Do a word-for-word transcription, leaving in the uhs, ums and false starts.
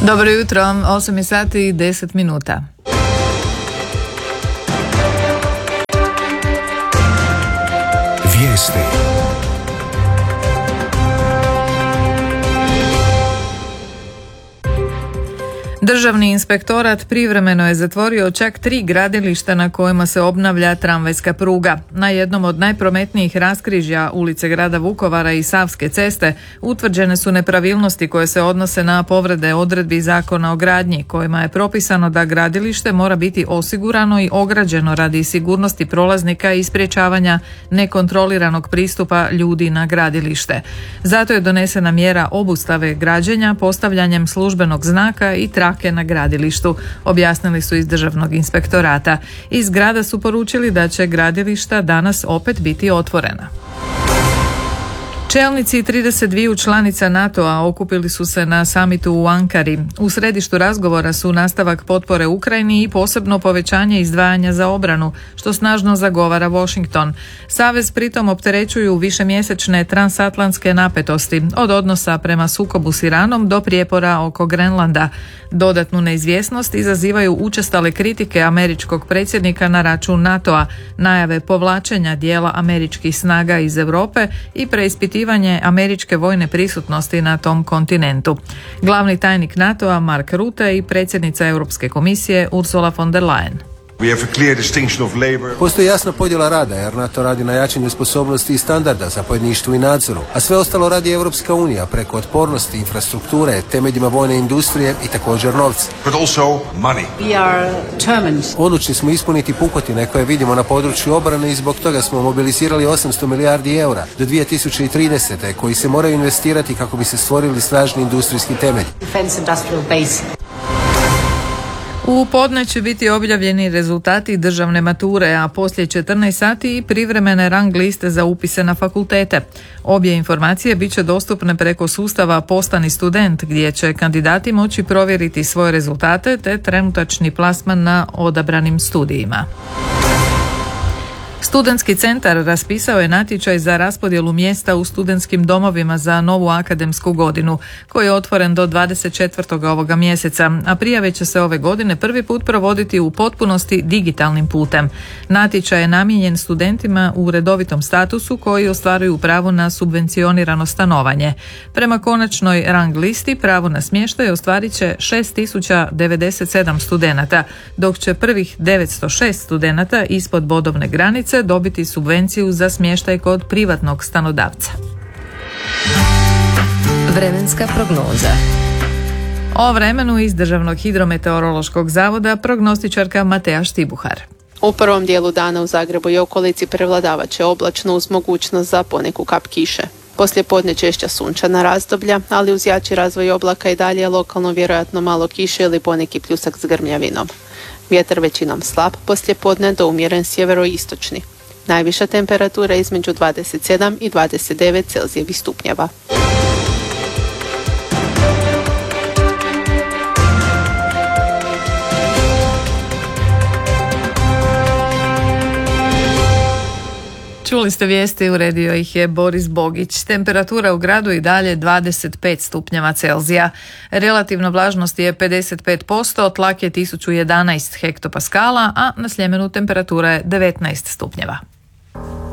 Dobro jutro, osam sati i deset minuta. Vijesti. Državni inspektorat privremeno je zatvorio čak tri gradilišta na kojima se obnavlja tramvajska pruga. Na jednom od najprometnijih raskrižja ulice grada Vukovara i Savske ceste utvrđene su nepravilnosti koje se odnose na povrede odredbi Zakona o gradnji, kojima je propisano da gradilište mora biti osigurano i ograđeno radi sigurnosti prolaznika i sprječavanja nekontroliranog pristupa ljudi na gradilište. Zato je donesena mjera obustave građenja postavljanjem službenog znaka i trake na gradilištu, objasnili su iz Državnog inspektorata. Iz grada su poručili da će gradilišta danas opet biti otvorena. Čelnici trideset dvije članica NATO-a okupili su se na samitu u Ankari. U središtu razgovora su nastavak potpore Ukrajini i posebno povećanje izdvajanja za obranu, što snažno zagovara Washington. Savez pritom opterećuju višemjesečne transatlantske napetosti, od odnosa prema sukobu s Iranom do prijepora oko Grenlanda. Dodatnu neizvjesnost izazivaju učestale kritike američkog predsjednika na račun NATO-a, najave povlačenja dijela američkih snaga iz Europe i preispitivanje američke vojne prisutnosti na tom kontinentu. Glavni tajnik NATO-a Mark Rutte i predsjednica Europske komisije Ursula von der Leyen. Postoji jasna podjela rada jer NATO radi na jačanju sposobnosti i standarda, zapovjedništvu i nadzoru, a sve ostalo radi Europska unija preko otpornosti, infrastrukture, temeljima vojne industrije i također novca. Odlučni smo ispuniti pukotine koje vidimo na području obrane i zbog toga smo mobilizirali osamsto milijardi eura do dvije tisuće tridesete koji se moraju investirati kako bi se stvorili snažni industrijski temelj. U podne će biti objavljeni rezultati državne mature, a poslije četrnaest sati i privremene rang liste za upise na fakultete. Obje informacije bit će dostupne preko sustava Postani student, gdje će kandidati moći provjeriti svoje rezultate te trenutačni plasman na odabranim studijima. Studentski centar raspisao je natječaj za raspodjelu mjesta u studentskim domovima za novu akademsku godinu, koji je otvoren do dvadeset četvrtog ovoga mjeseca, a prijave će se ove godine prvi put provoditi u potpunosti digitalnim putem. Natječaj je namijenjen studentima u redovitom statusu koji ostvaruju pravo na subvencionirano stanovanje. Prema konačnoj rang listi pravo na smještaj ostvarit će šest tisuća devedeset sedam studenata, dok će prvih devetsto šest studenata ispod bodovne granice dobiti subvenciju za smještaj kod privatnog stanodavca. Vremenska prognoza. O vremenu iz Državnog hidrometeorološkog zavoda prognostičarka Matea Štibuhar. U prvom dijelu dana u Zagrebu i okolici prevladavat će oblačno uz mogućnost za poneku kap kiše. Poslije podne češća sunčana razdoblja, ali uz jači razvoj oblaka i dalje lokalno vjerojatno malo kiše ili poneki pljusak s grmljavinom. Vjetar većinom slab, poslije podne do umjeren sjeveroistočni. Najviša temperatura između dvadeset sedam i dvadeset devet Celzijevih stupnjeva. Čuli ste vijesti, uredio ih je Boris Bogić. Temperatura u gradu i dalje dvadeset pet stupnjeva Celzija. Relativna vlažnost je pedeset pet posto, tlak je tisuću jedanaest hektopaskala, a na Sljemenu temperatura je devetnaest stupnjeva.